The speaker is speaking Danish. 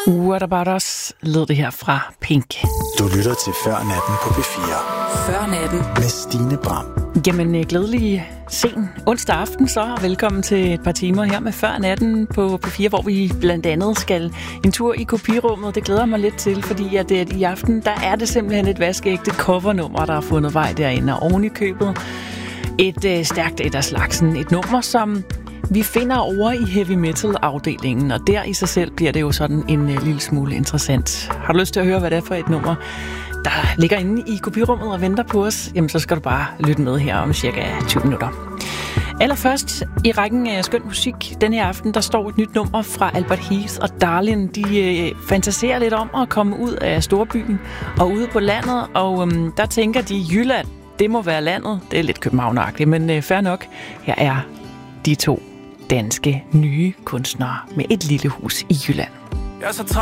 What About Us lød det her fra Pink. Du lytter til Før Natten på P4. Før Natten. Med Stine Bram. Jamen, glædelig sen onsdag aften så, og velkommen til et par timer her med Før Natten på P4, hvor vi blandt andet skal en tur i kopirummet. Det glæder mig lidt til, fordi at i aften, der er det simpelthen et vaskeægte covernummer, der har fundet vej derinde, og oven i købet et stærkt et af slagsen. Et nummer, som vi finder over i heavy metal-afdelingen, og der i sig selv bliver det jo sådan en lille smule interessant. Har du lyst til at høre, hvad det er for et nummer, der ligger inde i kopirummet og venter på os? Jamen, så skal du bare lytte med her om cirka 20 minutter. Allerførst i rækken af skøn musik den her aften, der står et nyt nummer fra Albert Heath og Darlin. De fantaserer lidt om at komme ud af storbyen og ude på landet, og der tænker de, Jylland, det må være landet. Det er lidt københavneragtigt, men fair nok. Her er de to danske nye kunstnere med et lille hus i Jylland. Jeg er så